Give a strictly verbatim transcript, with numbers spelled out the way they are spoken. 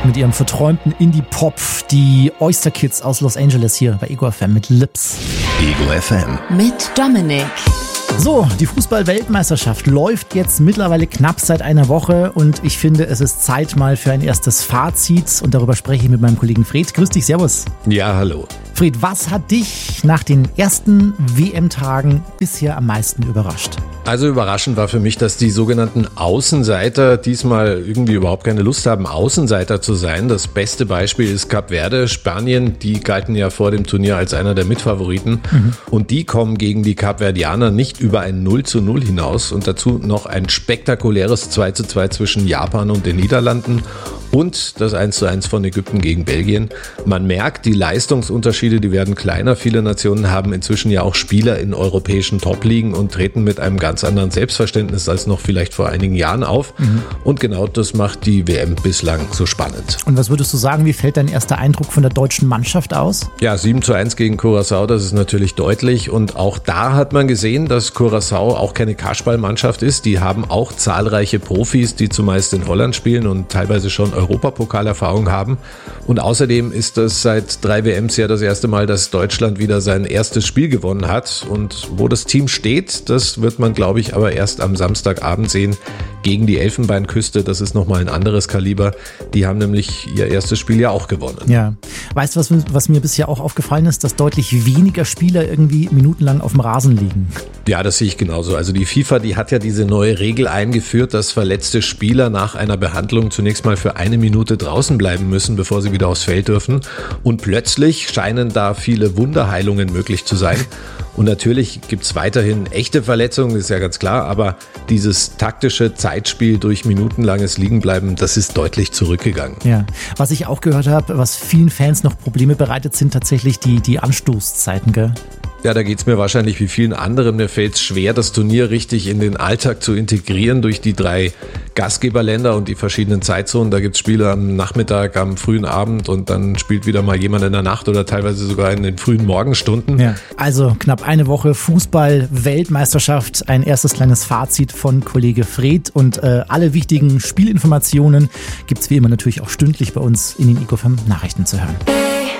mit ihrem verträumten Indie-Pop, die Oyster Kids aus Los Angeles hier bei Ego F M mit Lips. Ego F M. Mit Dominik. So, die Fußball-Weltmeisterschaft läuft jetzt mittlerweile knapp seit einer Woche und ich finde, es ist Zeit mal für ein erstes Fazit und darüber spreche ich mit meinem Kollegen Fred. Grüß dich, servus. Ja, hallo. Fred, was hat dich nach den ersten W M-Tagen bisher am meisten überrascht? Also überraschend war für mich, dass die sogenannten Außenseiter diesmal irgendwie überhaupt keine Lust haben, Außenseiter zu sein. Das beste Beispiel ist Kap Verde, Spanien. Die galten ja vor dem Turnier als einer der Mitfavoriten. Mhm. Und die kommen gegen die Kapverdianer nicht über ein null zu null hinaus. Und dazu noch ein spektakuläres zwei zu zwei zwischen Japan und den Niederlanden. Und das eins zu eins von Ägypten gegen Belgien. Man merkt, die Leistungsunterschiede, die werden kleiner. Viele Nationen haben inzwischen ja auch Spieler in europäischen Top-Ligen und treten mit einem ganz anderen Selbstverständnis als noch vielleicht vor einigen Jahren auf. Mhm. Und genau das macht die W M bislang so spannend. Und was würdest du sagen, wie fällt dein erster Eindruck von der deutschen Mannschaft aus? Ja, sieben zu eins gegen Curaçao, das ist natürlich deutlich. Und auch da hat man gesehen, dass Curaçao auch keine Kasperlmannschaft ist. Die haben auch zahlreiche Profis, die zumeist in Holland spielen und teilweise schon Europapokalerfahrung haben. Und außerdem ist das seit drei W Ms ja das erste Mal, dass Deutschland wieder sein erstes Spiel gewonnen hat. Und wo das Team steht, das wird man, glaube ich, aber erst am Samstagabend sehen gegen die Elfenbeinküste. Das ist nochmal ein anderes Kaliber. Die haben nämlich ihr erstes Spiel ja auch gewonnen. Ja. Weißt du, was, was mir bisher auch aufgefallen ist, dass deutlich weniger Spieler irgendwie minutenlang auf dem Rasen liegen? Ja, das sehe ich genauso. Also die FIFA, die hat ja diese neue Regel eingeführt, dass verletzte Spieler nach einer Behandlung zunächst mal für eine Minute draußen bleiben müssen, bevor sie wieder aufs Feld dürfen. Und plötzlich scheinen da viele Wunderheilungen möglich zu sein. Und natürlich gibt es weiterhin echte Verletzungen, ist ja ganz klar, aber dieses taktische Zeitspiel durch minutenlanges Liegenbleiben, das ist deutlich zurückgegangen. Ja, was ich auch gehört habe, was vielen Fans noch Probleme bereitet, sind tatsächlich die, die Anstoßzeiten, gell? Ja, da geht's mir wahrscheinlich wie vielen anderen. Mir fällt es schwer, das Turnier richtig in den Alltag zu integrieren durch die drei Gastgeberländer und die verschiedenen Zeitzonen. Da gibt's Spiele am Nachmittag, am frühen Abend und dann spielt wieder mal jemand in der Nacht oder teilweise sogar in den frühen Morgenstunden. Ja, also knapp eine Woche Fußball-Weltmeisterschaft. Ein erstes kleines Fazit von Kollege Fred und äh, alle wichtigen Spielinformationen gibt's wie immer natürlich auch stündlich bei uns in den Ego F M Nachrichten zu hören.